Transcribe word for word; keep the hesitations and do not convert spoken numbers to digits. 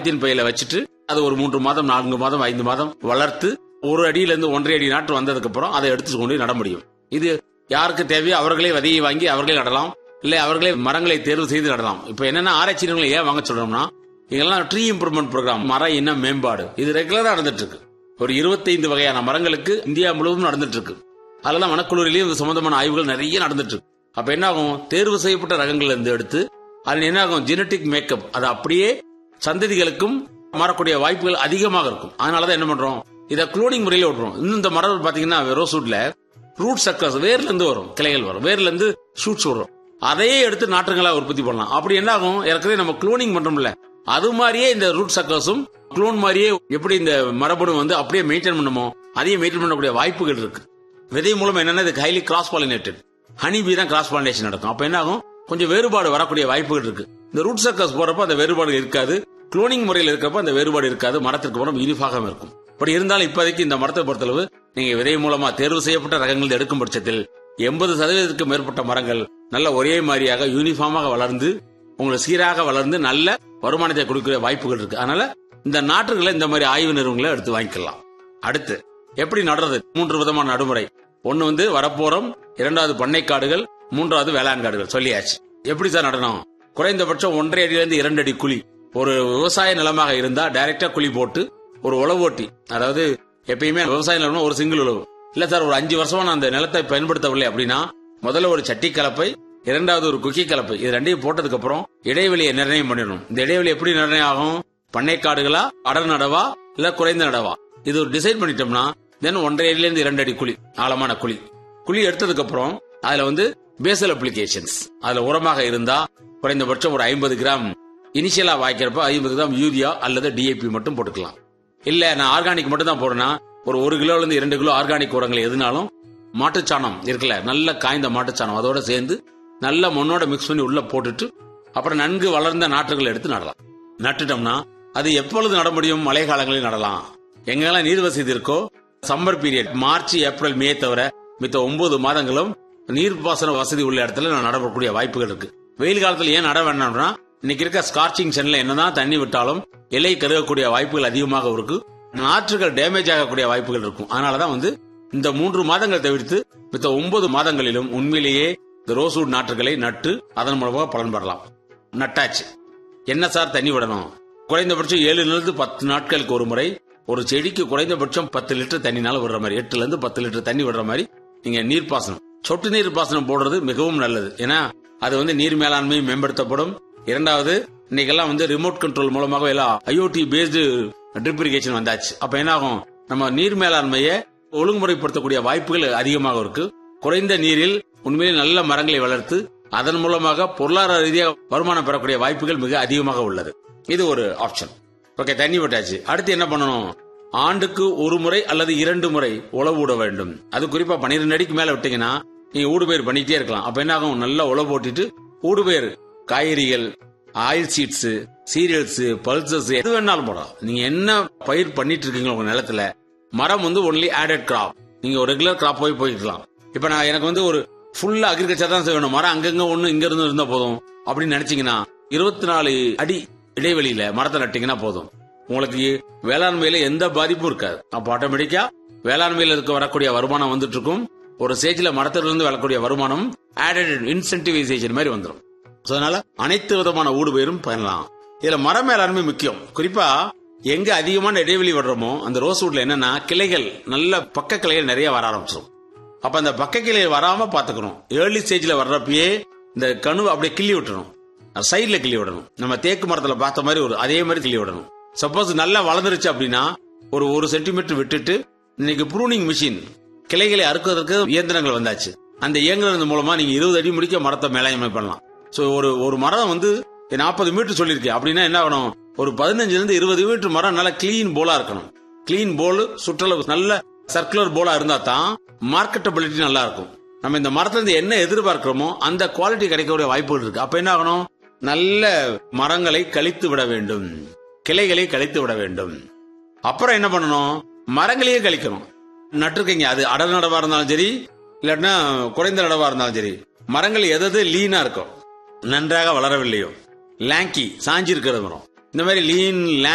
Polythene பையில வச்சுட்டு அது ஒரு மூன்று மாதம் நான்கு மாதம் ஐந்து மாதம் வளர்த்து ஒரு அடியில இருந்து ஒன்றரை அடி நாற்று வந்ததுக்கு அப்புறம் அதை எடுத்து கொண்டு நட முடியும். இது யாருக்கு தேவையோ அவர்களே விதையை வாங்கி அவர்களே நடலாம், இல்ல அவர்களே மரங்களை தேர்வு செய்து நடலாம். இப்ப என்னன்னா ஆராய்ச்சி நிறுவனங்களை ஏன் வாங்க சொல்றோம்னா, இதெல்லாம் ட்ரீ இம்ப்ரூவ்மெண்ட் ப்ரோக்ராம், மர இன மேம்பாடு, இது ரெகுலரா நடந்துட்டு இருக்கு. ஒரு இருபத்தைந்து வகையான மரங்களுக்கு இந்தியா முழுவதும் நடந்துட்டு இருக்கு. அதெல்லாம் வனக்கல்லூரியிலேயும் இது சம்பந்தமான ஆய்வுகள் நிறைய நடந்துட்டு இருக்கு. அப்ப என்ன ஆகும், தேர்வு செய்யப்பட்ட ரகங்கள் இருந்து எடுத்து அது என்ன ஆகும், ஜெனட்டிக் மேக்கப், அது அப்படியே சந்ததிகளுக்கும் மாறக்கூடிய வாய்ப்புகள் அதிகமாக இருக்கும். அதனாலதான் என்ன பண்றோம், இதை குளோனிங் முறையில விடுறோம். இன்னும் இந்த மரம் பாத்தீங்கன்னா ரோஸ்வுட்ல ரூட் சக்கர்ஸ், வேர்ல இருந்து வரும், கிளைகள் வரும், வேர்ல இருந்து ஷூட்ஸ் வரும். அதையே எடுத்து நாற்றுங்களா உற்பத்தி பண்ணலாம். அப்படி என்ன ஆகும், ஏற்கனவே நம்ம குளோனிங் பண்றோம்ல, அது மாதிரியே இந்த ரூட் சக்கர்ஸும் குளோன் மாதிரியே எப்படி இந்த மரபணு வந்து அப்படியே மெயின்டைன் பண்ணுமோ அதையே மெயின்டைன் பண்ணக்கூடிய வாய்ப்புகள் இருக்கு. விதை மூலம் என்னன்னா இது ஹைலி கிராஸ் பாலினேட்டட், ஹனி பீ தான் கிராஸ் பாலினேஷன் நடக்கும். அப்ப என்ன ஆகும், கொஞ்சம் வேறுபாடு வரக்கூடிய வாய்ப்புகள் இருக்கு. இந்த ரூட் சக்கர்ஸ் போறப்ப அந்த வேறுபாடு இருக்காது, குளோனிங் முறையில் இருக்கிறப்ப அந்த வேறுபாடு இருக்காது, மரத்திற்கு மரம் யூனிஃபார்ம் இருக்கும். அப்படி இருந்தாலும் இப்போதைக்கு இந்த மரத்தை பொறுத்தளவு நீங்க விதை மூலமா தேர்வு செய்யப்பட்ட ரகங்கள் எடுக்கும் பட்சத்தில் எண்பது சதவீதத்துக்கு மேற்பட்ட மரங்கள் நல்ல ஒரே மாதிரியாக யூனிஃபார்மாக வளர்ந்து உங்களுக்கு சீராக வளர்ந்து நல்ல வருமானத்தை கொடுக்கிற வாய்ப்புகள் இருக்கு. அதனால இந்த நாற்றுகளை இந்த மாதிரி ஆய்வு நிறுவனங்களை எடுத்து வாங்கிக்கலாம். அடுத்து எப்படி நடுறது, மூன்று விதமான நடுமுறை. ஒன்னு வந்து வரப்போரம், இரண்டாவது பண்ணைக்காடுகள், மூன்றாவது வேளாண் காடுகள் சொல்லியாச்சு. எப்படி சார் நடணும், குறைந்தபட்சம் ஒன்றரை அடியிலிருந்து இரண்டு அடி குழி. ஒரு விவசாய நிலமாக இருந்தா டைரக்டா குழி போட்டு ஒரு உழவு ஓட்டி, அதாவது எப்பயுமே விவசாய நிலம் ஒரு சிங்கிள் உழவு இல்ல சார், ஒரு அஞ்சு வருஷமா நான் அந்த நிலத்தை பயன்படுத்தவில்லை அப்படின்னா முதல்ல ஒரு சட்டி கலப்பை, இரண்டாவது ஒரு குக்கி கலப்பை, இது ரெண்டையும் போட்டதுக்கு அப்புறம் இடைவெளியை நிர்ணயம் பண்ணிடணும். இந்த இடைவெளி எப்படி நிர்ணயம் ஆகும், பண்ணைக்காடுகளா, அடர் நடவா, இல்ல குறைந்த நடவா, இது ஒரு டிசைட் பண்ணிட்டோம்னா தென் ஒன்றரை அடியில இருந்து இரண்டு அடி குழி, ஆழமான குழி. குழி எடுத்ததுக்கு அப்புறம் அதுல வந்து பேசல் அப்ளிகேஷன்ஸ், அதுல உரமாக இருந்தா குறைந்தபட்சம் ஒரு ஐம்பது கிராம் இனிஷியலா வாய்க்கிறப்ப ஐம்பது கிராம் யூரியா அல்லது டிஏபி மட்டும் போட்டுக்கலாம். இல்ல நான் ஆர்கானிக் மட்டும் தான் போடுறேன்னா ஒரு ஒரு கிலோல இருந்து இரண்டு கிலோ ஆர்கானிக் உரங்கள் எதுனாலும் மாட்டுச்சாணம் இருக்குல்ல, நல்ல காய்ந்த மாட்டுச்சாணம் அதோட சேர்ந்து நல்ல மண்ணோட மிக்ஸ் பண்ணி உள்ள போட்டுட்டு அப்புறம் நன்கு வளர்ந்த நாற்றுகளை எடுத்து நடலாம். நட்டுட்டோம்னா அது எப்பொழுது நட முடியும், மழை காலங்களில் நடலாம். எங்கெல்லாம் நீர் வசதி இருக்கோ summer period March April May தவிர மித்த ஒன்பது மாதங்களும் நீர்ப்பாசன வசதி உள்ள இடத்துல நான் நடக்கூடிய வாய்ப்புகள் இருக்கு. வெயில் காலத்துல ஏன் நட வேண்டாம்னா இன்னைக்கு இருக்க ஸ்கார்ச்சிங் சன்ல என்னதான் தண்ணி விட்டாலும் இலை கருகக்கூடிய வாய்ப்புகள் அதிகமாக இருக்கு, நாற்றுகள் டேமேஜ் ஆகக்கூடிய வாய்ப்புகள் இருக்கும். அதனாலதான் வந்து இந்த மூன்று மாதங்கள் தவிர்த்து மித்த ஒன்பது மாதங்களிலும் உண்மையிலேயே இந்த ரோஸ்வுட் நாற்றுகளை நட்டு அதன் மூலமாக பலன் பெறலாம். நட்டாச்சு, என்ன சார் தண்ணி விடணும், குறைந்தபட்சம் ஏழுல இருந்து பத்து நாட்களுக்கு ஒரு முறை ஒரு செடிக்கு குறைந்தபட்சம் பத்து லிட்டர் தண்ணினால விடுற மாதிரி, எட்டுல இருந்து பத்து லிட்டர் தண்ணி விடுற மாதிரி நீங்க நீர் பாசனம், சொட்டு நீர் பாசனம் போடுறது மிகவும் நல்லது. ஏன்னா அது வந்து நீர் மேலாண்மை மேம்படுத்தப்படும். இரண்டாவது இன்னைக்கெல்லாம் வந்து ரிமோட் கண்ட்ரோல் மூலமாக எல்லாம் ஐஓடி பேஸ்டு ட்ரிப் இரிகேஷன் வந்தாச்சு. அப்ப என்ன ஆகும், நம்ம நீர் மேலாண்மையை ஒழுங்குமுறைப்படுத்தக்கூடிய வாய்ப்புகள் அதிகமாக இருக்கு. குறைந்த நீரில் உண்மையிலே நல்ல மரங்களை வளர்த்து அதன் மூலமாக பொருளாதார ரீதியாக வருமானம் பெறக்கூடிய வாய்ப்புகள் மிக அதிகமாக உள்ளது. இது ஒரு ஆப்ஷன். ஓகே, தண்ணி விட்டாச்சு. அடுத்து என்ன பண்ணணும், ஆண்டுக்கு ஒரு முறை அல்லது இரண்டு முறை உழவு விட வேண்டும். அது குறிப்பா பன்னிரண்டு அடிக்கு மேல விட்டீங்கன்னா நீங்க ஊடுபயிர் பண்ணிட்டே இருக்கலாம். அப்ப என்ன ஆகும், நல்லா உழவு போட்டுட்டு ஊடுபயிர் காய்கறிகள், ஆயில் சீட்ஸ், சீரியல்ஸ், பல்சஸ் எது வேணாலும் போடலாம். நீங்க என்ன பயிர் பண்ணிட்டு இருக்கீங்களோ உங்க நிலத்துல, மரம் வந்து ஒன்லி ஆடட் கிராப், நீங்க ஒரு ரெகுலர் கிராப் போய் போய்க்கலாம். இப்ப நான் எனக்கு வந்து ஒரு ஃபுல்லா அக்ரிகல்ச்சர் தான் செய்யணும், மரம் அங்கங்க ஒண்ணு இங்க இருந்து இருந்தா போதும் அப்படின்னு நினைச்சீங்கன்னா இருபத்தி நாலு அடி இடைவெளியில மரத்தை நட்டீங்கன்னா போதும், உங்களுக்கு வேளாண்மையில எந்த பாதிப்பும் இருக்காது. அப்ப ஆட்டோமேட்டிக்கா வேளாண்மையில இருக்க வரக்கூடிய வருமானம் வந்துட்டு இருக்கும். ஒரு ஸ்டேஜ்ல மரத்திலிருந்து வரக்கூடிய வருமானம் ஆடட் இன்சென்டிவைசேஷன் மாதிரி வந்துடும். அதனால அனைத்து விதமான ஊடுபயிரும் பண்ணலாம். இதுல மர மேலாண்மை முக்கியம். குறிப்பா எங்க அதிகமான இடைவெளி விடுறோமோ அந்த ரோஸ்வுட்ல என்னன்னா கிளைகள், நல்ல பக்க கிளைகள் நிறைய வர ஆரம்பிச்சிடும். அப்ப அந்த பக்க கிளைகள் வராம பாத்துக்கணும். ஏர்லி ஸ்டேஜ்ல வர்றப்பயே இந்த கணு அப்படியே கிள்ளி விட்டுறணும், சைட்ல கிள்ளி விடணும். நம்ம தேக்கு மரத்துல பார்த்த மாதிரி ஒரு அதே மாதிரி கிள்ளி விடணும். சப்போஸ் நல்லா வளர்ந்துருச்சு அப்படின்னா ஒரு ஒரு சென்டிமீட்டர் விட்டுட்டு, இன்னைக்கு ப்ரூனிங் மிஷின் கிளைகளை அறுக்கிறதுக்கு இயந்திரங்கள் வந்தாச்சு. அந்த இயந்திரம் மூலமா நீங்க இருபது அடி முடிக்க மரத்தை மேலாண்மை பண்ணலாம். சோ ஒரு ஒரு மரம் வந்து நாற்பது மீட்டர் சொல்லிருக்கேன் அப்படின்னா என்ன ஆகணும், ஒரு பதினஞ்சுல இருந்து இருபது மீட்டர் மரம் நல்லா கிளீன் போலா இருக்கணும். கிளீன் போல் சுற்றளவு நல்ல சர்க்குலர் போலா இருந்தா தான் மார்க்கெட்டபிலிட்டி நல்லா இருக்கும். நம்ம இந்த மரத்துல இருந்து என்ன எதிர்பார்க்கிறோமோ அந்த குவாலிட்டி கிடைக்கக்கூடிய வாய்ப்புகள் இருக்கு. அப்ப என்ன ஆகணும், நல்ல மரங்களை கழித்து விட வேண்டும், கிளைகளை கழித்து விட வேண்டும். அப்புறம் என்ன பண்ணணும், மரங்களையே கழிக்கணும். நட்டுருக்கீங்க, அது அடர் நடவா இருந்தாலும் சரி இல்லாட்டினா குறைந்த நடவா இருந்தாலும் சரி, மரங்கள் எதாவது லீனா இருக்கும், நன்றாக வளரவில்லையோ, லாங்கி சாஞ்சி இருக்கிற மரம், இந்த மாதிரி லீன்